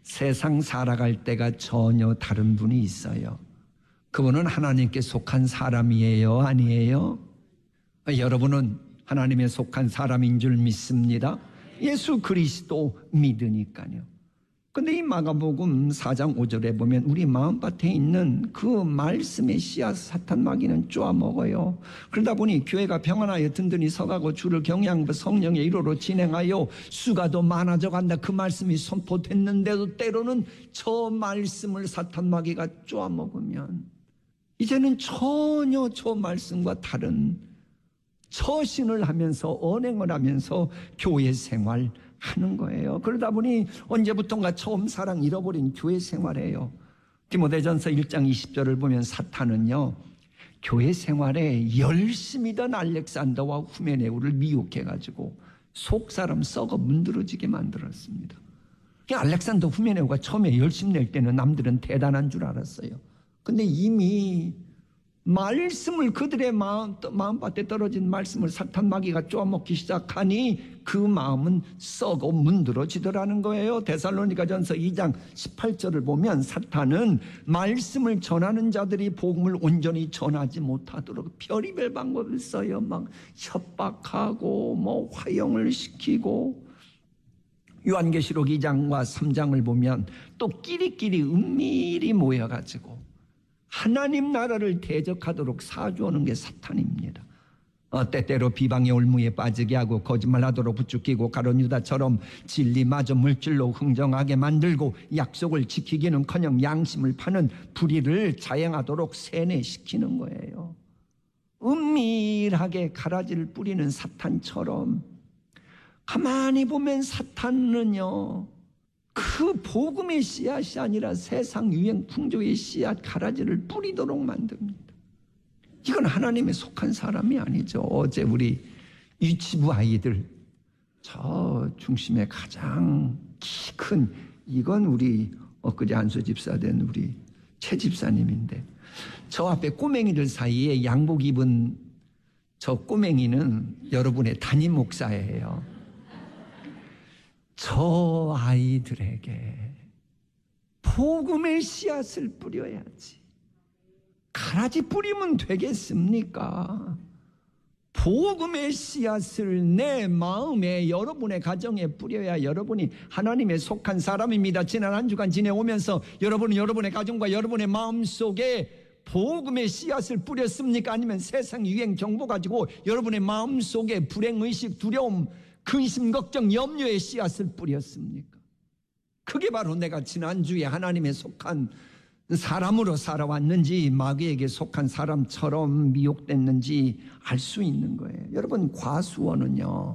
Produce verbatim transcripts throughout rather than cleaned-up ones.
세상 살아갈 때가 전혀 다른 분이 있어요. 그분은 하나님께 속한 사람이에요? 아니에요? 여러분은 하나님에 속한 사람인 줄 믿습니다. 예수 그리스도 믿으니까요. 근데 이 마가복음 사 장 오 절에 보면 우리 마음밭에 있는 그 말씀의 씨앗 사탄 마귀는 쪼아먹어요. 그러다 보니 교회가 평안하여 든든히 서가고 주를 경외하고 성령의 일호로 진행하여 수가 더 많아져 간다. 그 말씀이 선포됐는데도 때로는 저 말씀을 사탄 마귀가 쪼아먹으면 이제는 전혀 저 말씀과 다른 처신을 하면서 언행을 하면서 교회 생활 하는 거예요. 그러다 보니 언제부턴가 처음 사랑 잃어버린 교회 생활이에요. 디모데전서 일 장 이십 절을 보면 사탄은요, 교회 생활에 열심히던 알렉산더와 후메네오를 미혹해가지고 속사람 썩어 문드러지게 만들었습니다. 알렉산더 후메네오가 처음에 열심 낼 때는 남들은 대단한 줄 알았어요. 근데 이미 말씀을 그들의 마음, 마음밭에 떨어진 말씀을 사탄 마귀가 쪼아먹기 시작하니 그 마음은 썩어 문드러지더라는 거예요. 데살로니가전서 이 장 십팔 절을 보면 사탄은 말씀을 전하는 자들이 복음을 온전히 전하지 못하도록 별의별 방법을 써요. 막 협박하고 뭐 화형을 시키고, 요한계시록 이 장과 삼 장을 보면 또 끼리끼리 은밀히 모여가지고 하나님 나라를 대적하도록 사주하는 게 사탄입니다. 어, 때때로 비방의 올무에 빠지게 하고 거짓말하도록 부추기고 가룟 유다처럼 진리마저 물질로 흥정하게 만들고 약속을 지키기는커녕 양심을 파는 불의를 자행하도록 세뇌시키는 거예요. 은밀하게 가라지를 뿌리는 사탄처럼 가만히 보면 사탄은요, 그 복음의 씨앗이 아니라 세상 유행 풍조의 씨앗 가라지를 뿌리도록 만듭니다. 이건 하나님에 속한 사람이 아니죠. 어제 우리 유치부 아이들, 저 중심에 가장 키 큰, 이건 우리 엊그제 안수 집사 된 우리 최 집사님인데, 저 앞에 꼬맹이들 사이에 양복 입은 저 꼬맹이는 여러분의 담임 목사예요. 저 아이들에게 복음의 씨앗을 뿌려야지. 가라지 뿌리면 되겠습니까? 복음의 씨앗을 내 마음에, 여러분의 가정에 뿌려야 여러분이 하나님에 속한 사람입니다. 지난 한 주간 지내오면서 여러분은 여러분의 가정과 여러분의 마음속에 복음의 씨앗을 뿌렸습니까? 아니면 세상 유행 정보 가지고 여러분의 마음속에 불행의식, 두려움, 근심, 걱정, 염려의 씨앗을 뿌렸습니까? 그게 바로 내가 지난주에 하나님에 속한 사람으로 살아왔는지 마귀에게 속한 사람처럼 미혹됐는지 알 수 있는 거예요. 여러분, 과수원은요,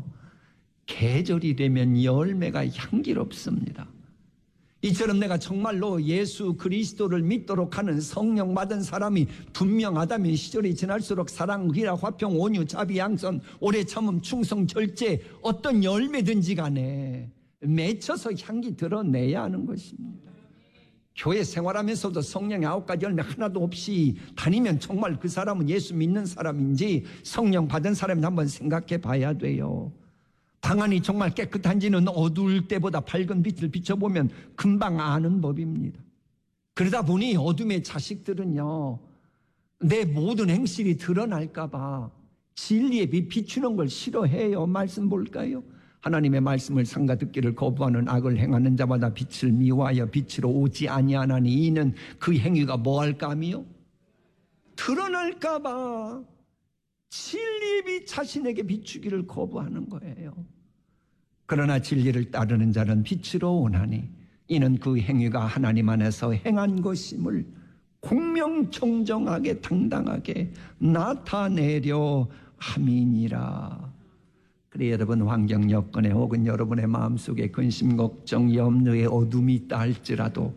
계절이 되면 열매가 향기롭습니다. 이처럼 내가 정말로 예수 그리스도를 믿도록 하는 성령 받은 사람이 분명하다면 시절이 지날수록 사랑, 의라, 화평, 온유, 자비, 양선, 오래 참음, 충성, 절제, 어떤 열매든지 간에 맺혀서 향기 드러내야 하는 것입니다. 교회 생활하면서도 성령의 아홉 가지 열매 하나도 없이 다니면 정말 그 사람은 예수 믿는 사람인지 성령 받은 사람인지 한번 생각해 봐야 돼요. 방안이 정말 깨끗한지는 어두울 때보다 밝은 빛을 비춰보면 금방 아는 법입니다. 그러다 보니 어둠의 자식들은요, 내 모든 행실이 드러날까 봐 진리의 빛 비추는 걸 싫어해요. 말씀 볼까요? 하나님의 말씀을 삼가 듣기를 거부하는 악을 행하는 자마다 빛을 미워하여 빛으로 오지 아니하나니 이는 그 행위가 뭐할까 하며 드러날까 봐 진리의 빛 자신에게 비추기를 거부하는 거예요. 그러나 진리를 따르는 자는 빛으로 오나니 이는 그 행위가 하나님 안에서 행한 것임을 공명정정하게 당당하게 나타내려 함이니라. 그래, 여러분 환경 여건에 혹은 여러분의 마음속에 근심, 걱정, 염려의 어둠이 있다 할지라도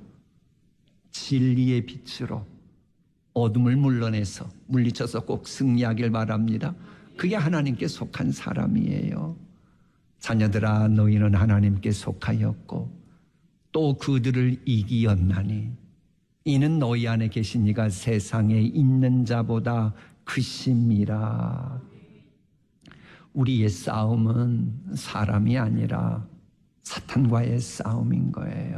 진리의 빛으로 어둠을 물러내서 물리쳐서 꼭 승리하길 바랍니다. 그게 하나님께 속한 사람이에요. 자녀들아, 너희는 하나님께 속하였고 또 그들을 이기었나니 이는 너희 안에 계신 이가 세상에 있는 자보다 크심이라. 우리의 싸움은 사람이 아니라 사탄과의 싸움인 거예요.